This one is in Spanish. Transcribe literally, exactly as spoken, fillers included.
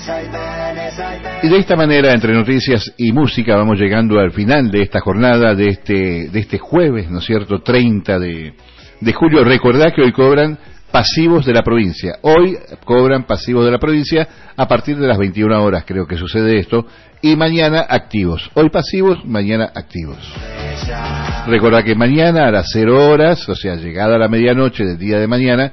Y de esta manera, entre noticias y música, vamos llegando al final de esta jornada, de este de este jueves, ¿no es cierto?, treinta de, de julio. Recordá que hoy cobran pasivos de la provincia. Hoy cobran pasivos de la provincia a partir de las veintiuna horas, creo que sucede esto, y mañana activos. Hoy pasivos, mañana activos. Recordá que mañana a las cero horas, o sea, llegada la medianoche del día de mañana,